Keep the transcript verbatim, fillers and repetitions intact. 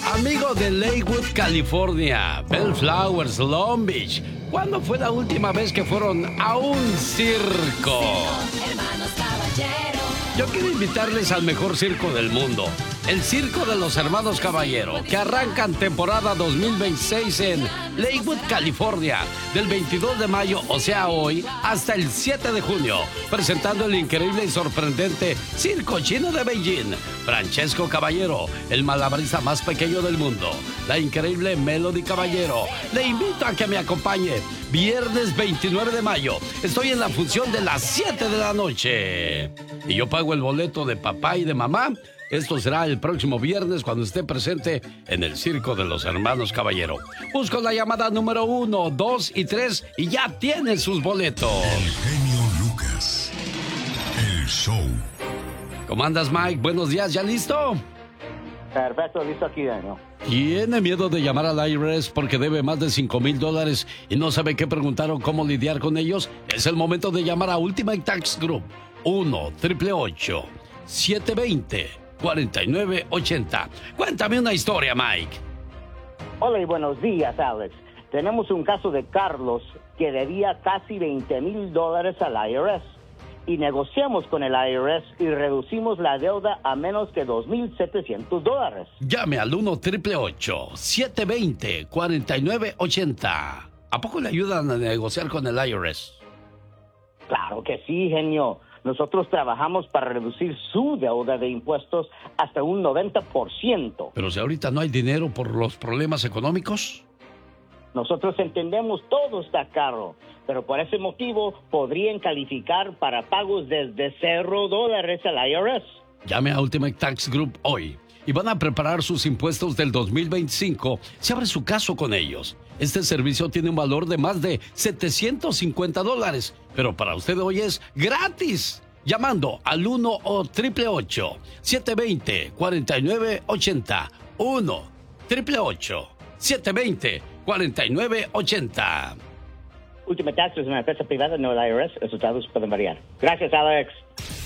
Amigo de Lakewood, California, Bellflowers, Long Beach, ¿cuándo fue la última vez que fueron a un circo? Hermanos Caballero. Yo quiero invitarles al mejor circo del mundo, el Circo de los Hermanos Caballero, que arrancan temporada dos mil veintiséis en Lakewood, California, del veintidós de mayo, o sea hoy, hasta el siete de junio, presentando el increíble y sorprendente Circo Chino de Beijing, Francesco Caballero, el malabarista más pequeño del mundo, la increíble Melody Caballero. Le invito a que me acompañe viernes veintinueve de mayo. Estoy en la función de las siete de la noche. Y yo pago el boleto de papá y de mamá. Esto será el próximo viernes cuando esté presente en el Circo de los Hermanos Caballero. Busco la llamada número uno, dos y tres y ya tienen sus boletos. El genio Lucas. El show. ¿Cómo andas, Mike? Buenos días, ¿ya listo? Perfecto, listo aquí, Daniel. Tiene miedo de llamar al I R S porque debe más de cinco mil dólares y no sabe qué preguntar o cómo lidiar con ellos. Es el momento de llamar a Ultimate Tax Group. uno, ocho ocho ocho, siete dos cero, cuatro nueve ocho cero. Cuéntame una historia, Mike. Hola y buenos días, Alex. Tenemos un caso de Carlos que debía casi veinte mil dólares al I R S. Y negociamos con el I R S y reducimos la deuda a menos que dos mil setecientos dólares. Llame al uno, ocho ocho ocho, siete dos cero, cuatro nueve ocho cero. ¿A poco le ayudan a negociar con el I R S? Claro que sí, genio. Nosotros trabajamos para reducir su deuda de impuestos hasta un noventa por ciento. Pero si ahorita no hay dinero por los problemas económicos. Nosotros entendemos todo está caro, pero por ese motivo podrían calificar para pagos desde cero dólares al I R S. Llame a Ultimate Tax Group hoy y van a preparar sus impuestos del dos mil veinticinco. Se abre su caso con ellos. Este servicio tiene un valor de más de setecientos cincuenta dólares, pero para usted hoy es gratis. Llamando al uno, ocho ocho ocho, siete dos cero, cuatro nueve ocho cero. uno, ocho ocho ocho, siete dos cero, cuatro nueve ocho cero. Ultimate Tax es una empresa privada, no el I R S. Resultados pueden variar. Gracias, Alex.